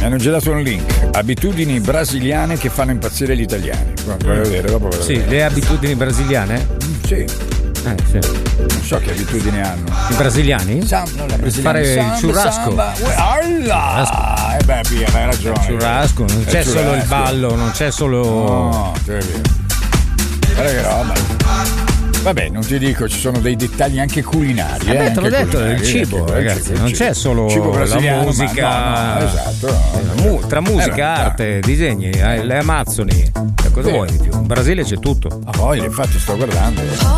hanno già dato un link. Abitudini brasiliane che fanno impazzire gli italiani. Voglio vedere, dopo ve lo Sì, vedo. le abitudini brasiliane? Sì. Sì. Non so che abitudini hanno. I brasiliani? Fare il churrasco. Alla! Beh, Pia, hai ragione. Churrasco, non c'è solo il ballo, non c'è solo. No, guarda che roba. Vabbè, non ti dico, ci sono dei dettagli anche culinari. Te l'ho detto, culinari, il cibo, ragazzi, non c'è solo cibo la musica. No, esatto. Tra musica, arte, disegni, le Amazzoni. Cosa vuoi di più? In Brasile c'è tutto. Infatti sto guardando.